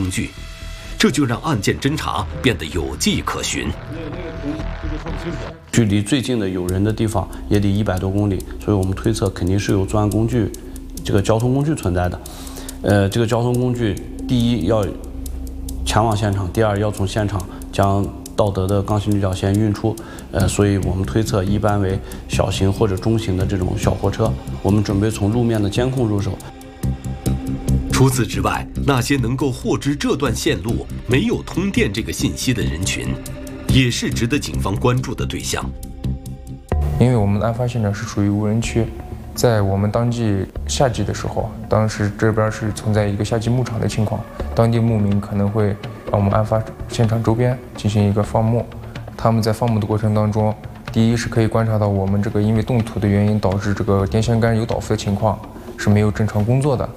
工具，这就让案件侦查变得有迹可循。 距离最近的有人的地方也得100多公里，所以我们推测肯定是有作案工具，这个交通工具存在的。这个交通工具，第一要前往现场，第二要从现场将盗得的钢筋铝角线运出。所以我们推测一般为小型或者中型的这种小货车。我们准备从路面的监控入手。 除此之外，那些能够获知这段线路没有通电这个信息的人群，也是值得警方关注的对象。 因为我们的案发现场是属于无人区，在我们当季夏季的时候，当时这边是存在一个夏季牧场的情况，当地牧民可能会让我们案发现场周边进行一个放牧。他们在放牧的过程当中，第一是可以观察到我们这个因为冻土的原因导致这个电线杆有倒伏的情况是没有正常工作的。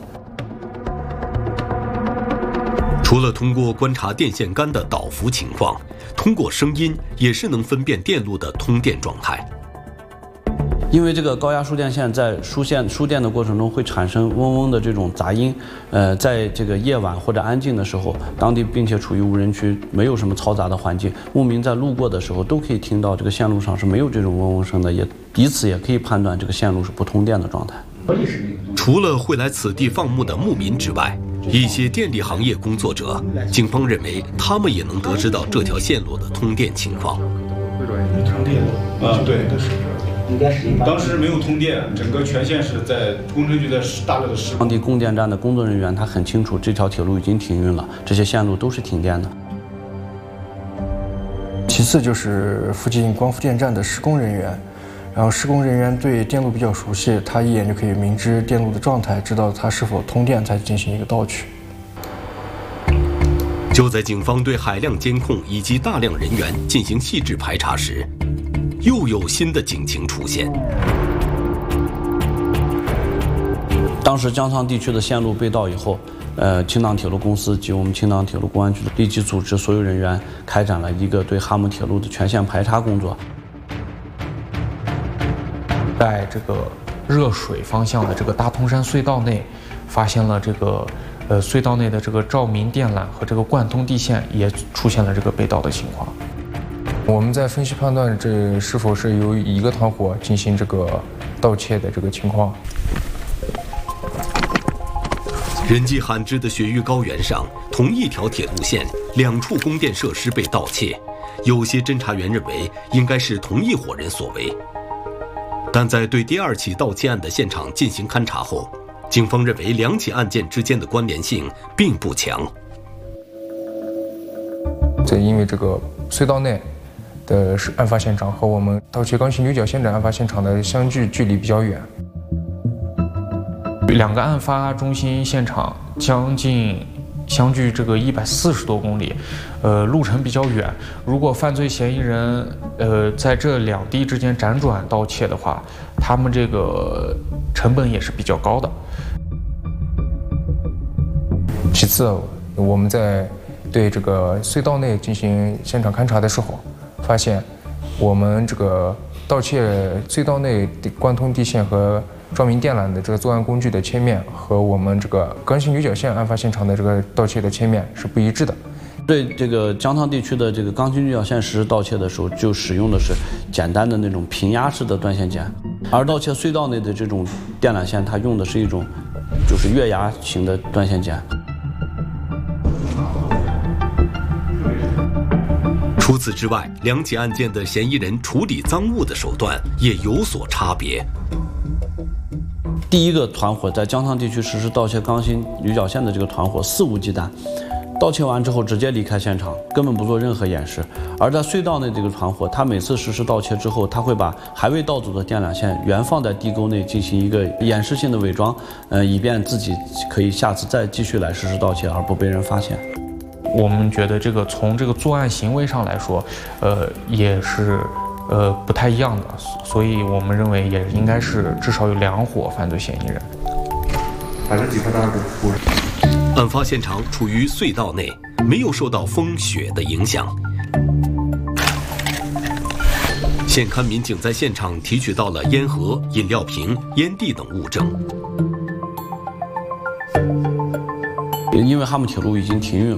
除了通过观察电线杆的倒伏情况，通过声音也是能分辨电路的通电状态。 因为这个高压输电线在输电的过程中会产生嗡嗡的这种杂音，在这个夜晚或者安静的时候，当地并且处于无人区，没有什么嘈杂的环境，牧民在路过的时候都可以听到这个线路上是没有这种嗡嗡声的，也以此也可以判断这个线路是不通电的状态。 除了会来此地放牧的牧民之外，一些电力行业工作者，警方认为他们也能得知到这条线路的通电情况。 对。当时没有通电，整个全线是在工程局的大量的施工。 当地供电站的工作人员他很清楚，这条铁路已经停运了，这些线路都是停电的。 其次就是附近光伏电站的施工人员，然后施工人员对电路比较熟悉，他一眼就可以明知电路的状态，知道它是否通电，才进行一个盗取。 就在警方对海量监控以及大量人员进行细致排查时，又有新的警情出现。 当时江沧地区的线路被盗以后，青藏铁路公司及我们青藏铁路公安局立即组织所有人员开展了一个对哈姆铁路的全线排查工作。 在这个热水方向的这个大通山隧道内，发现了这个隧道内的这个照明电缆和这个贯通地线也出现了这个被盗的情况。我们在分析判断这是否是由一个团伙进行这个盗窃的这个情况。 人迹罕至的雪域高原上，同一条铁路线2处供电设施被盗窃，有些侦查员认为应该是同一伙人所为。但在对第2起盗窃案的现场进行勘查后，警方认为2起案件之间的关联性并不强。 因为这个隧道内的案发现场和我们盗窃钢筋铝角线的案发现场的距离比较远，2个案发中心现场相距这个140多公里，路程比较远。如果犯罪嫌疑人在这2地之间辗转盗窃的话，他们这个成本也是比较高的。其次，我们在对这个隧道内进行现场勘查的时候，发现我们这个盗窃隧道内贯通地线和照明电缆的这个作案工具的切面和我们这个钢筋铝角线案发现场的这个盗窃的切面是不一致的。 对这个江沧地区的这个钢筋铝角线实施盗窃的时候，就使用的是简单的那种平压式的断线钳，而盗窃隧道内的这种电缆线，它用的是一种就是月牙型的断线钳。 除此之外，2起案件的嫌疑人处理赃物的手段也有所差别。 第一个团伙在江沧地区实施盗窃钢筋铝角线的这个团伙肆无忌惮，盗窃完之后直接离开现场，根本不做任何掩饰。而在隧道内这个团伙，他每次实施盗窃之后，他会把还未盗走的电缆线原放在地沟内进行一个掩饰性的伪装，以便自己可以下次再继续来实施盗窃而不被人发现。 我们觉得这个从这个作案行为上来说，也是不太一样的，所以我们认为也应该是至少有2伙犯罪嫌疑人。 把这几块大案发现场处于隧道内，没有受到风雪的影响。现勘民警在现场提取到了烟盒、饮料瓶、烟蒂等物证。 因为哈姆铁路已经停运了，